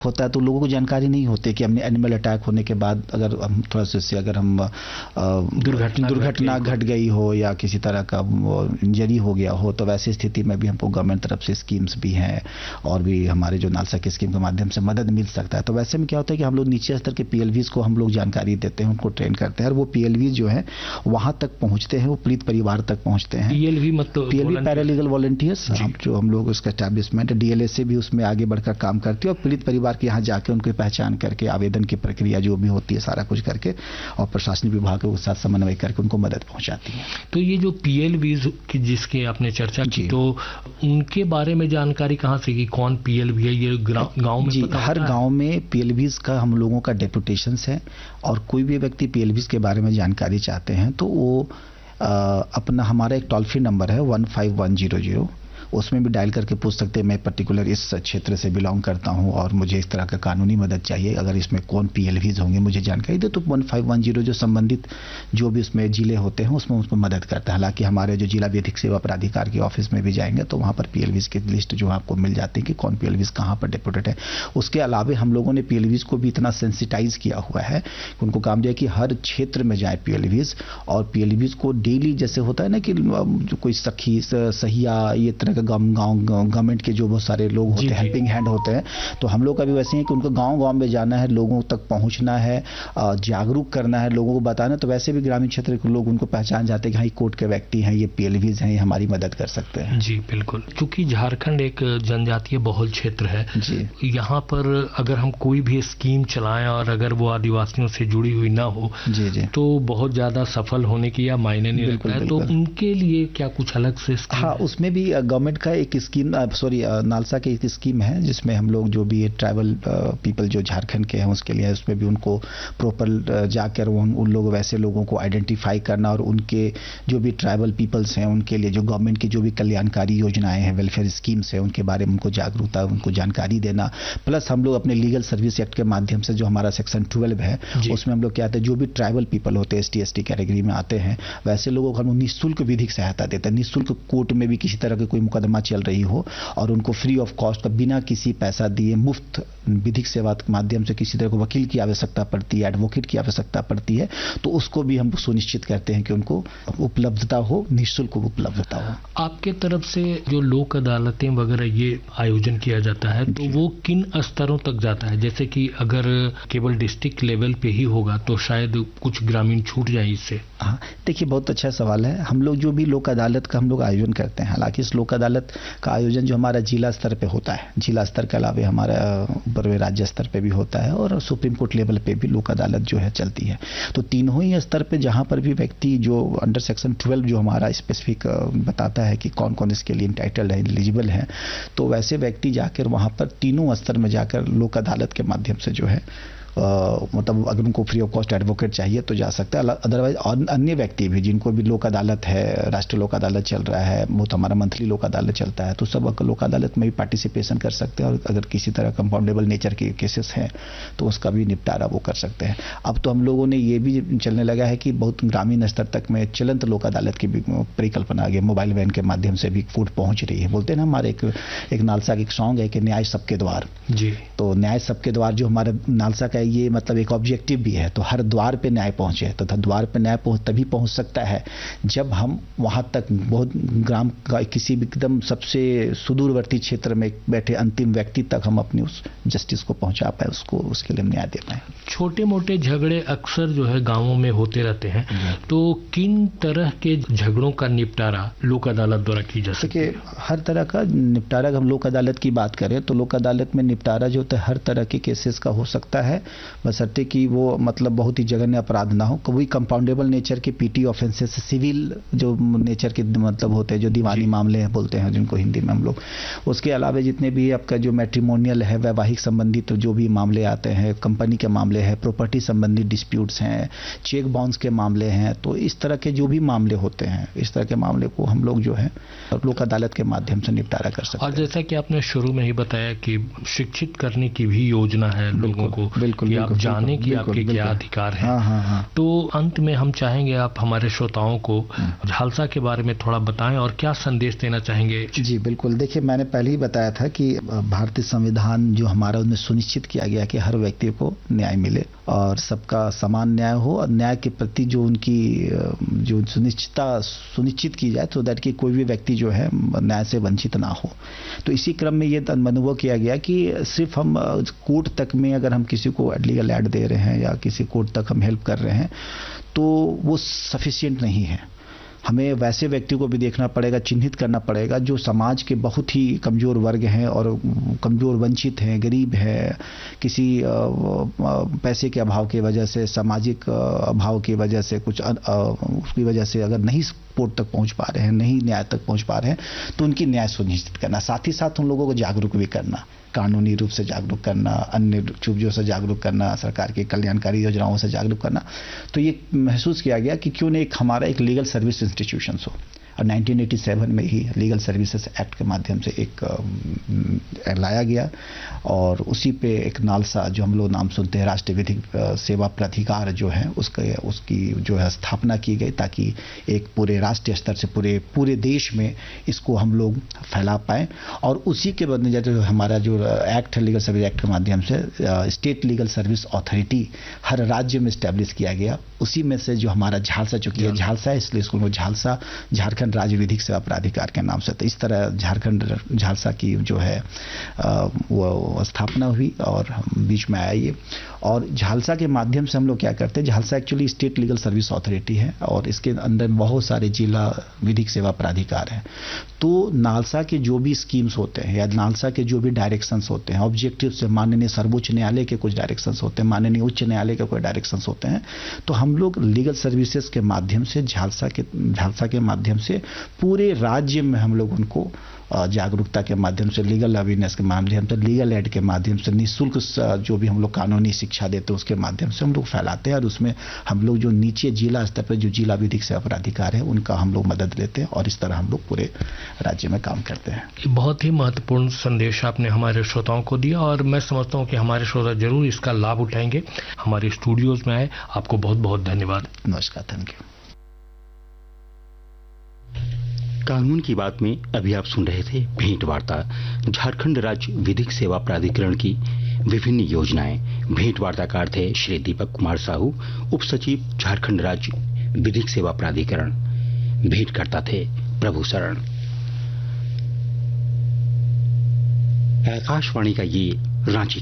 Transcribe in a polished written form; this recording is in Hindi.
होता है तो लोगों को जानकारी नहीं होती कि हमने एनिमल अटैक होने के बाद अगर हम थोड़ा सा अगर हम दुर्घटना घट गई हो या किसी तरह का इंजरी हो गया हो, तो वैसी स्थिति में भी हमको गवर्नमेंट तरफ से स्कीम्स भी हैं और भी हमारे जो नालसा की स्कीम के माध्यम से मदद मिल सकता है। तो वैसे में क्या होता है कि हम लोग नीचे स्तर के पीएलवीज को हम लोग जानकारी देते हैं, उनको ट्रेन करते हैं और वो पीएलवीज जो है वहां तक पहुंचते हैं, वो पीड़ित परिवार तक पहुंचते हैं। पीएलवी मतलब पीएलवी पैरालीगल वॉलंटियर्स, जो हम लोग उसका एस्टैब्लिशमेंट डीएलएसए भी उसमें आगे बढ़कर काम करती है और पीड़ित परिवार के यहाँ जाके उनकी पहचान करके आवेदन की प्रक्रिया जो भी होती है सारा कुछ करके और प्रशासनिक विभाग के साथ समन्वय करके उनको मदद पहुंचाती है। तो ये जो पीएलवीज की जिसके आपने चर्चा की, तो उनके बारे में जानकारी कहाँ से कि कौन पीएलवी है? ये गांव में जी, पता हर गांव में पीएलवीज का हम लोगों का डेपुटेशंस है और कोई भी व्यक्ति पीएलवीज के बारे में जानकारी चाहते हैं तो वो अपना हमारा एक टोल फ्री नंबर है 15100, उसमें भी डायल करके पूछ सकते हैं मैं पर्टिकुलर इस क्षेत्र से बिलोंग करता हूं और मुझे इस तरह का कानूनी मदद चाहिए, अगर इसमें कौन पीएलवीज होंगे मुझे जानकारी दे। तो 1510 जो संबंधित जो भी उसमें जिले होते हैं उसमें उसको मदद करता है। हालांकि हमारे जो जिला विधिक सेवा प्राधिकार के ऑफिस में भी जाएंगे तो वहां पर पीएलवीज की लिस्ट जो आपको मिल जाती है कि कौन पीएलवीज कहां पर डेपुटेड है। उसके अलावा हम लोगों ने पीएलवीज को भी इतना सेंसिटाइज किया हुआ है कि उनको काम दिया कि हर क्षेत्र में जाए पीएलवीज और पीएलवीज को डेली, जैसे होता है ना कि जो कोई सखी सहिया ये तरह का गवर्नमेंट के जो बहुत सारे लोग होते हैं, हेल्पिंग हैंड होते हैं, तो हम लोग का भी वैसे ही कि उनको गांव-गांव में जाना है, लोगों तक पहुंचना है, जागरूक करना है, लोगों को बताना। तो वैसे भी ग्रामीण क्षेत्र के लोग उनको पहचान जाते हैं कि हाँ ये कोर्ट के व्यक्ति हैं, ये पीएलवीज हैं, ये हमारी मदद कर सकते हैं। जी बिल्कुल, क्योंकि झारखंड एक जनजातीय बहुल क्षेत्र है जी, यहाँ पर अगर हम कोई भी स्कीम चलाएं और अगर वो आदिवासियों से जुड़ी हुई ना हो जी, तो बहुत ज्यादा सफल होने की या मायने नहीं रखता है। तो उनके लिए क्या कुछ अलग से स्कीम? हाँ, उसमें भी गवर्नमेंट का एक स्कीम, नालसा की एक स्कीम है जिसमें हम लोग जो भी ट्राइबल पीपल जो झारखंड के हैं उसके लिए, उसमें भी उनको प्रॉपर जाकर उन लोग वैसे लोगों को आइडेंटिफाई करना और उनके जो भी ट्राइबल पीपल्स हैं उनके लिए जो गवर्नमेंट की जो भी कल्याणकारी योजनाएं हैं, वेलफेयर स्कीम्स हैं, उनके बारे में उनको जागरूकता, उनको जानकारी देना। प्लस हम लोग अपने लीगल सर्विस एक्ट के माध्यम से जो हमारा सेक्शन 12 है उसमें हम लोग क्या आते हैं, जो भी ट्राइबल पीपल होते हैं ST/ST कैटेगरी में आते हैं वैसे लोगों को हम निःशुल्क विधिक सहायता देते हैं। निःशुल्क कोर्ट में भी किसी तरह की कोई मुकदमा चल रही हो और उनको फ्री ऑफ कॉस्ट, बिना किसी पैसा दिए मुफ्त विधिक सेवा के माध्यम से किसी तरह को वकील की आवश्यकता पड़ती है, एडवोकेट की आवश्यकता पड़ती है, तो उसको भी हम सुनिश्चित करते हैं कि उनको उपलब्धता हो, निःशुल्क उपलब्धता हो। आपके तरफ से जो लोक अदालतें वगैरह ये आयोजन किया जाता है तो वो किन स्तरों तक जाता है? जैसे कि अगर केवल डिस्ट्रिक्ट लेवल पे ही होगा तो शायद कुछ ग्रामीण छूट जाए इससे। हाँ, देखिए बहुत अच्छा सवाल है। हम लोग जो भी लोक अदालत का हम लोग आयोजन करते हैं, हालांकि इस लोक अदालत का आयोजन जो हमारा जिला स्तर पे होता है, जिला स्तर के अलावा हमारा ऊपर राज्य स्तर पे भी होता है और सुप्रीम कोर्ट लेवल पे भी लोक अदालत जो है चलती है। तो तीनों ही स्तर पे जहां पर भी व्यक्ति जो अंडर सेक्शन 12 जो हमारा स्पेसिफिक बताता है कि कौन कौन इसके लिए इंटाइटल्ड है, एलिजिबल है, तो वैसे व्यक्ति जाकर वहां पर तीनों स्तर में जाकर लोक अदालत के माध्यम से जो है मतलब अगर उनको फ्री ऑफ कॉस्ट एडवोकेट चाहिए तो जा सकता है। अदरवाइज अन्य व्यक्ति भी जिनको भी लोक अदालत है, राष्ट्रीय लोक अदालत चल रहा है, बहुत हमारा मंथली लोक अदालत चलता है, तो सब लोक अदालत में भी पार्टिसिपेशन कर सकते हैं और अगर किसी तरह कंपाउंडेबल नेचर के केसेस हैं तो उसका भी निपटारा वो कर सकते हैं। अब तो हम लोगों ने ये भी चलने लगा है कि बहुत ग्रामीण स्तर तक में चलंत लोक अदालत की भी परिकल्पना आ गई, मोबाइल वैन के माध्यम से भी फूड पहुंच रही है। बोलते हैं ना, हमारे एक नालसा की सॉन्ग है कि न्याय सबके द्वार। जी, तो न्याय सबके द्वार जो हमारे नालसा का ये मतलब एक ऑब्जेक्टिव भी है, तो हर द्वार पे न्याय पहुंचे। तो द्वार पे न्याय तभी पहुंच सकता है जब हम वहां तक बहुत ग्राम का किसी भी एकदम सबसे सुदूरवर्ती क्षेत्र में बैठे अंतिम व्यक्ति तक हम अपनी उस जस्टिस को पहुंचा पाए, उसको उसके लिए न्याय दे पाए। छोटे मोटे झगड़े अक्सर जो है गांवों में होते रहते हैं, तो किन तरह के झगड़ों का निपटारा लोक अदालत द्वारा की जा सके? हर तरह का निपटारा, हम लोक अदालत की बात करें तो लोक अदालत में निपटारा जो होता है हर तरह के केसेस का हो सकता है, बशर्ते कि वो मतलब बहुत ही जघन्य अपराध ना हो। कभी कंपाउंडेबल नेचर के पीटी ऑफेंसेस, सिविल जो नेचर के मतलब होते हैं, जो दीवानी मामले हैं बोलते हैं जिनको हिंदी में हम लोग, उसके अलावा जितने भी आपका जो मैट्रिमोनियल है, वैवाहिक संबंधित जो भी मामले आते हैं, कंपनी के मामले हैं, प्रॉपर्टी संबंधी डिस्प्यूट्स हैं, चेक बाउंस के मामले हैं, तो इस तरह के जो भी मामले होते हैं, इस तरह के मामले को हम लोग जो है लोक अदालत के माध्यम से निपटारा कर सकते हैं। और जैसा कि आपने शुरू में ही बताया कि शिक्षित करने की भी योजना है लोगों को, कि आप जाने कि आपके क्या अधिकार हैं। हाँ। तो अंत में हम चाहेंगे आप हमारे श्रोताओं को झालसा के बारे में थोड़ा बताएं और क्या संदेश देना चाहेंगे। जी बिल्कुल, देखिए मैंने पहले ही बताया था कि भारतीय संविधान जो हमारा उसमें सुनिश्चित किया गया कि हर व्यक्ति को न्याय मिले और सबका समान न्याय हो और न्याय के प्रति जो उनकी जो सुनिश्चित की जाए तो दैट कि कोई भी व्यक्ति जो है न्याय से वंचित ना हो। तो इसी क्रम में ये अनुभव किया गया कि सिर्फ हम कोर्ट तक में अगर हम किसी को लीगल एड दे रहे हैं या किसी कोर्ट तक हम हेल्प कर रहे हैं तो वो सफिशिएंट नहीं है। हमें वैसे व्यक्ति को भी देखना पड़ेगा, चिन्हित करना पड़ेगा जो समाज के बहुत ही कमजोर वर्ग हैं और कमजोर वंचित हैं, गरीब है, किसी पैसे के अभाव की वजह से, सामाजिक अभाव की वजह से, कुछ उसकी वजह से अगर नहीं कोर्ट तक पहुंच पा रहे हैं, नहीं न्याय तक पहुंच पा रहे हैं तो उनकी न्याय सुनिश्चित करना, साथ ही साथ उन लोगों को जागरूक भी करना, कानूनी रूप से जागरूक करना, अन्य चीजों से जागरूक करना, सरकार की कल्याणकारी योजनाओं से जागरूक करना। तो ये महसूस किया गया कि क्यों नहीं हमारा एक लीगल सर्विस इंस्टीट्यूशन हो। और 1987 में ही लीगल सर्विसेज एक्ट के माध्यम से एक लाया गया और उसी पे एक नालसा जो हम लोग नाम सुनते हैं राष्ट्रीय विधिक सेवा प्राधिकार जो है उसकी जो है स्थापना की गई ताकि एक पूरे राष्ट्रीय स्तर से पूरे देश में इसको हम लोग फैला पाएं। और उसी के बदले जैसे हमारा जो एक्ट है लीगल सर्विस एक्ट के माध्यम से स्टेट लीगल सर्विस अथॉरिटी हर राज्य में स्टैब्लिश किया गया। उसी में से जो हमारा झालसा चूंकि है झालसा इसलिए स्कूल में झालसा झारखंड राज्य विधिक सेवा प्राधिकार के नाम से। तो इस तरह झारखंड झालसा की जो है वो स्थापना हुई और बीच में आया ये। और झालसा के माध्यम से हम लोग क्या करते हैं, Jhalsa actually state legal service authority है और इसके अंदर बहुत सारे जिला विधिक सेवा प्राधिकार हैं। तो नालसा के जो भी स्कीम्स होते हैं या नालसा के जो भी डायरेक्शंस होते हैं, ऑब्जेक्टिव से माननीय सर्वोच्च न्यायालय के कुछ डायरेक्शंस होते हैं, माननीय उच्च न्यायालय के कोई डायरेक्शंस होते हैं, तो हम लोग लीगल सर्विसेज के माध्यम से झालसा के माध्यम से पूरे राज्य में हम लोग उनको जागरूकता के माध्यम से, लीगल अवेयरनेस के माध्यम से, लीगल एड के माध्यम से, निःशुल्क जो भी हम लोग कानूनी शिक्षा देते हैं उसके माध्यम से हम लोग फैलाते हैं। और उसमें हम लोग जो नीचे जिला स्तर पर जो जिला विधिक सेवा प्राधिकार है उनका हम लोग मदद लेते हैं और इस तरह हम लोग पूरे राज्य में काम करते हैं। बहुत ही महत्वपूर्ण संदेश आपने हमारे श्रोताओं को दिया और मैं समझता हूँ कि हमारे श्रोता जरूर इसका लाभ उठाएंगे। हमारे स्टूडियोज में आए, आपको बहुत बहुत धन्यवाद। नमस्कार, थैंक यू। कानून की बात में अभी आप सुन रहे थे भेंट वार्ता झारखंड राज्य विधिक सेवा प्राधिकरण की विभिन्न योजनाएं। भेंट वार्ताकार थे श्री दीपक कुमार साहू, उप सचिव झारखंड राज्य विधिक सेवा प्राधिकरण। भेंट करता थे प्रभु शरण। आकाशवाणी का ये रांची